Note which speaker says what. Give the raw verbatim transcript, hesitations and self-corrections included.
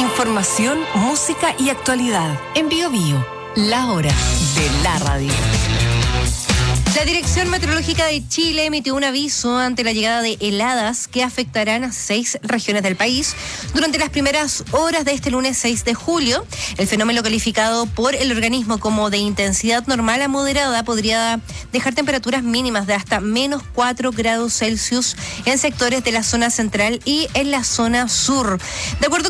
Speaker 1: Información, música y actualidad. En Bio Bio, la hora de la radio.
Speaker 2: La Dirección Meteorológica de Chile emitió un aviso ante la llegada de heladas que afectarán a seis regiones del país durante las primeras horas de este lunes seis de julio. El fenómeno, calificado por el organismo como de intensidad normal a moderada, podría dejar temperaturas mínimas de hasta menos cuatro grados Celsius en sectores de la zona central y en la zona sur. De acuerdo